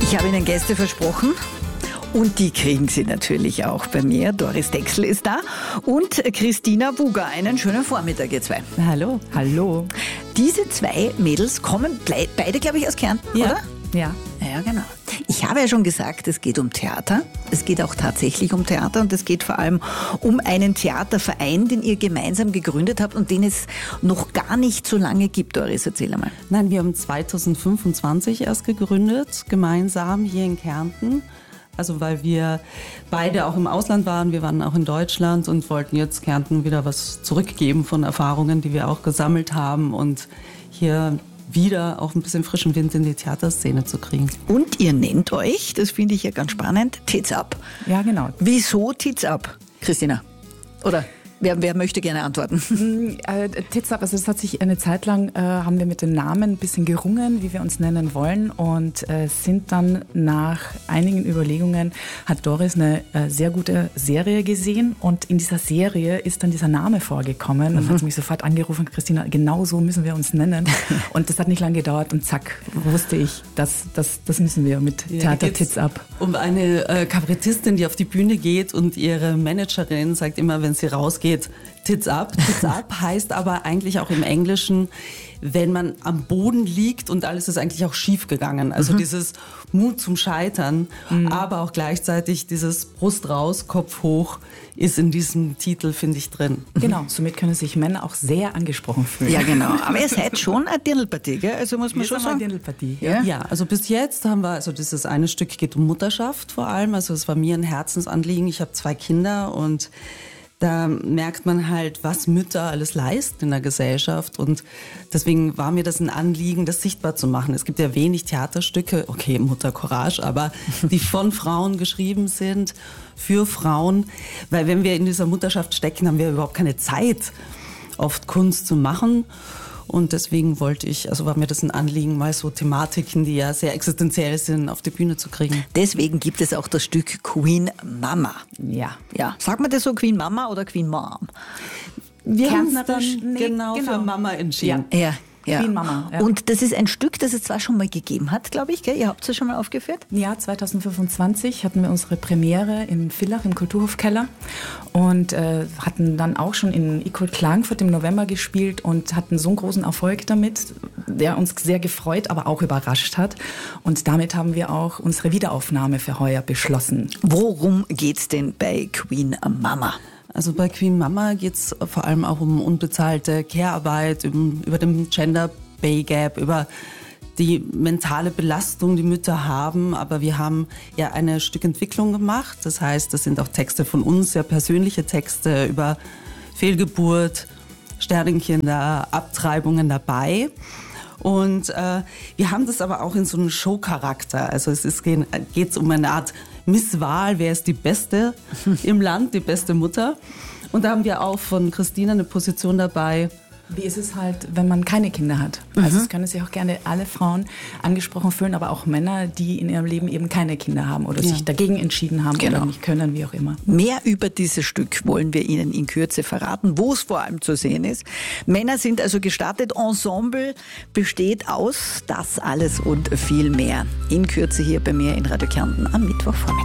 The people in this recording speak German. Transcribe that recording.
Ich habe Ihnen Gäste versprochen. Und die kriegen Sie natürlich auch bei mir. Doris Dexl ist da und Christina Wuger. Einen schönen Vormittag, ihr zwei. Hallo. Hallo. Diese zwei Mädels kommen beide, glaube ich, aus Kärnten, oder? Ja. Ja, genau. Ich habe ja schon gesagt, es geht um Theater. Es geht auch tatsächlich um Theater und es geht vor allem um einen Theaterverein, den ihr gemeinsam gegründet habt und den es noch gar nicht so lange gibt. Doris, erzähl einmal. Nein, wir haben 2025 erst gegründet, gemeinsam hier in Kärnten. Also weil wir beide auch im Ausland waren, wir waren auch in Deutschland und wollten jetzt Kärnten wieder was zurückgeben von Erfahrungen, die wir auch gesammelt haben und hier wieder auch ein bisschen frischen Wind in die Theaterszene zu kriegen. Und ihr nennt euch, das finde ich ja ganz spannend, Tits Up. Ja, genau. Wieso Tits Up, Christina? Oder wer möchte gerne antworten? Tits Up, also das hat sich eine Zeit lang, haben wir mit dem Namen ein bisschen gerungen, wie wir uns nennen wollen und sind dann nach einigen Überlegungen, hat Doris eine sehr gute Serie gesehen und in dieser Serie ist dann dieser Name vorgekommen und hat mich sofort angerufen, Christina, genau so müssen wir uns nennen und das hat nicht lange gedauert und zack, wusste ich, das müssen wir mit Theater Tits Up. Um eine Kabarettistin, die auf die Bühne geht und ihre Managerin sagt immer, wenn sie rausgeht, Tits Up. Tits Up heißt aber eigentlich auch im Englischen, wenn man am Boden liegt und alles ist eigentlich auch schief gegangen. Also dieses Mut zum Scheitern, aber auch gleichzeitig dieses Brust raus, Kopf hoch ist in diesem Titel, finde ich, drin. Genau, somit können sich Männer auch sehr angesprochen fühlen. Ja, genau. Aber ihr seid schon eine Dirndlpartie, gell? Also muss man schon sagen. Eine Dirndlpartie. Ja, also bis jetzt haben wir, also dieses eine Stück geht um Mutterschaft vor allem. Also es war mir ein Herzensanliegen. Ich habe 2 Kinder und da merkt man halt, was Mütter alles leisten in der Gesellschaft und deswegen war mir das ein Anliegen, das sichtbar zu machen. Es gibt ja wenig Theaterstücke, okay, Mutter Courage, aber die von Frauen geschrieben sind, für Frauen, weil wenn wir in dieser Mutterschaft stecken, haben wir überhaupt keine Zeit, oft Kunst zu machen. Und deswegen war mir das ein Anliegen, mal so Thematiken, die ja sehr existenziell sind, auf die Bühne zu kriegen. Deswegen gibt es auch das Stück Queen Mama. Ja. Sagt man das so, Queen Mama oder Queen Mom? Wir haben uns dann genau für Mama entschieden. Ja. Queen Mama. Ja. Und das ist ein Stück, das es zwar schon mal gegeben hat, glaube ich, gell? Ihr habt es ja schon mal aufgeführt? Ja, 2025 hatten wir unsere Premiere in Villach im Kulturhofkeller und hatten dann auch schon in Equal Klagenfurt im November gespielt und hatten so einen großen Erfolg damit, der uns sehr gefreut, aber auch überrascht hat. Und damit haben wir auch unsere Wiederaufnahme für heuer beschlossen. Worum geht's denn bei Queen Mama? Also bei Queen Mama geht es vor allem auch um unbezahlte Care-Arbeit, über den Gender Pay Gap, über die mentale Belastung, die Mütter haben. Aber wir haben ja eine Stückentwicklung gemacht. Das heißt, das sind auch Texte von uns, sehr persönliche Texte über Fehlgeburt, Sternenkinder, Abtreibungen dabei. Und wir haben das aber auch in so einem Showcharakter. Also geht um eine Art Misswahl, wer ist die Beste im Land, die beste Mutter. Und da haben wir auch von Christina eine Position dabei. Wie ist es halt, wenn man keine Kinder hat? Also es können sich auch gerne alle Frauen angesprochen fühlen, aber auch Männer, die in ihrem Leben eben keine Kinder haben oder sich dagegen entschieden haben oder nicht können, wie auch immer. Mehr über dieses Stück wollen wir Ihnen in Kürze verraten, wo es vor allem zu sehen ist. Männer sind also gestartet, Ensemble besteht aus das alles und viel mehr. In Kürze hier bei mir in Radio Kärnten am Mittwochvormittag.